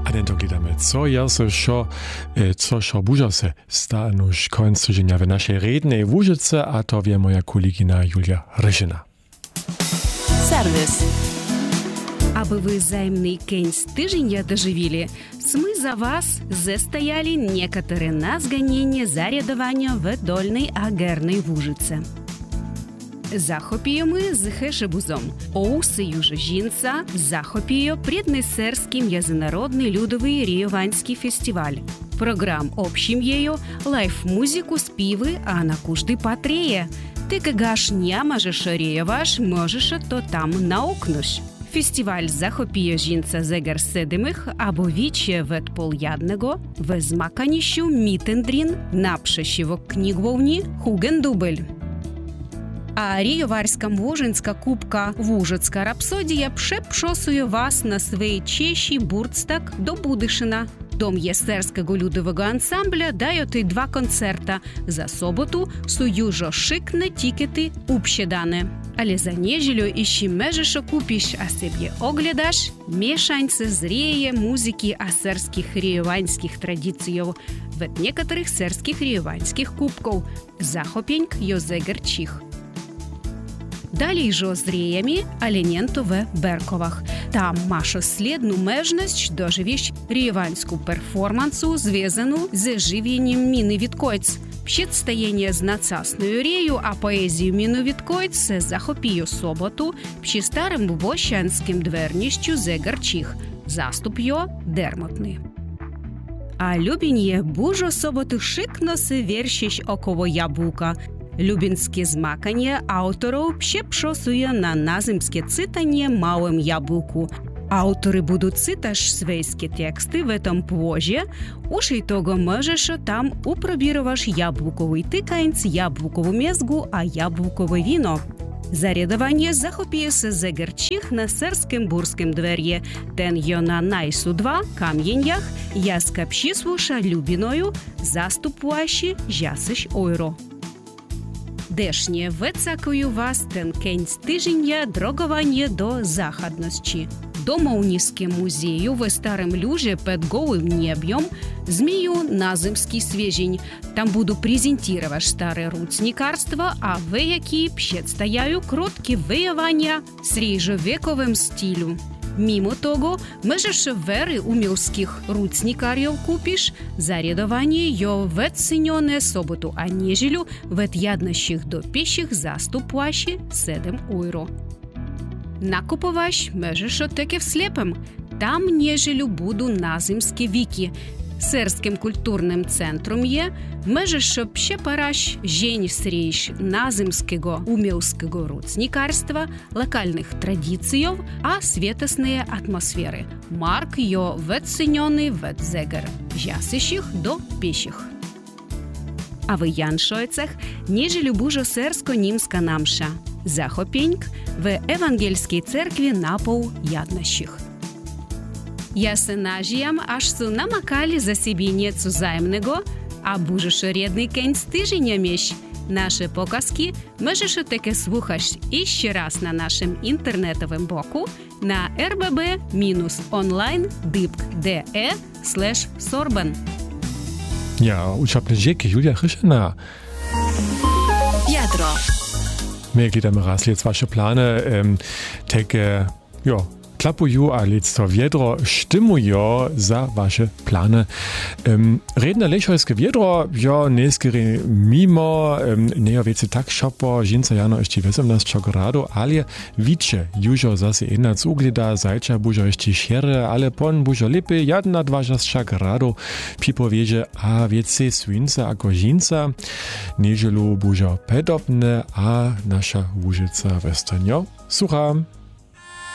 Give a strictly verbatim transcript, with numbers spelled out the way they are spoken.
A ten to gledamy, co je šo, co šo bužo se stanuž konc tyženia w naszej rednej Łużyce, a to wie moja kolegina Julia Ryżyna. Serwis. Aby вы взаимный кенс тыженья доживили, мы за вас застояли некоторые назгонения зарядования в дольной агерной Łużyce. Захопіємо з хешебузом. У Союзу жінця захопіє Преднесерський м'язонародний людовий рієванський фестиваль. Програм общим ею, лайф-музику, співи, а на кожний патреє. Ти кагаш не можеш рієваш, можеш то там наукнуш. Фестиваль захопіє жінця зегер седимих або віче вет пол'ядного, в змаканіщу мітендрін, напшещівок книгвовні Хугендубль. А рієварська Вужинська кубка Вужицька рапсодія przeprzosuje вас на своїй чеші бурцтак до Будишина. Дом єстерського людового ансамбля дає ти два концерта. За соботу союжо шикне тікети упщедане. Але за неділю іще межешо купиш, а себе оглядаш мішанці з ріє музики асерських рієванських традицій. В некоторих серських рієванських кубков захопеньк йозегерчих. Далі жо з ріями, але нєнто в Берковах. Там маша слідну межність доживіш рієванську перформансу, зв'язану з живінням міни Віткойц. Przedstawienie z nacasnою рією, а поезію міну Віткойц се захопію соботу пrzy старим Вощанським дверніщу зегарчих. Заступ йо дермотний. А любінє бужо соботу шикно се віршіш около яблука. Любінське змакання авторов przeprzosuje на наземське цитання мałym яблуку. Autory budu cytasz swojskie teksty w tym płozie, uszej tego możesz tam uprobirowasz jabłkowy tykańc, jabłkową miezgu, a jabłkowe wino. Зарядование захопіє се зегарчих на серським бурським двер'є. Ten jo na najsu два кам'єнях, яска пшісвуша любіною, заступуаші жасиш ойро. Дешнє вецакую вас ten кінць тижня дрогування до західності. До Моуніського музею в Старом Люже під голим неб'єм змію наземський свіжень. Там буду презентувати старе руцникарство, а в які представляю кроткі виявання сріжовековим стилю. Мимо того, можеш вери умілських руцникарів купиш, зарядування йо веціньоне соботу, а неділю вет'яднощих до піших заступуаші сім ойро. Накупуваš możesz отеки вслепим. Там неділю буду наземські віки. Серським культурним центром є, можеш przeparaš жень сріж наземського умілського руцникарства, локальних традицій, а світосної атмосфери. Марк йо веціньоний ветзегер, жасищих до піших. А в Яншойцях неділю бужо серсько-німська намша. Захопеньк в Евангельській церкві напов яднощих. Я се нажиям, аж су намакали за себе нецу займного, а бужеш рідний кінць тижня між. Наші показки можеш таки слухаш іще раз на нашому інтернетовому боку на rbb-online.dipk.de slash sorben. Ja, učapne dzięki, Julia Ryżyna. Jadro. My gledamy raz jetzt wasze plany, um, takie, jo, klapuju, a to wiedro štimujo za wasze plany. Um, redne lešojske wiedro, jo, neskry mimo, um, nejo wiece tak šopo, žinca jano ještě osemnásť grado, ale wicze, južo zase inac ugleda, zajča bužo ještě šere, ale pon bužo lepe, jedna dvažasť grado, pipoveže, a wiece svinca ako žinca, neželu bužo pedobne, a nasza Łużyca westanio sucha.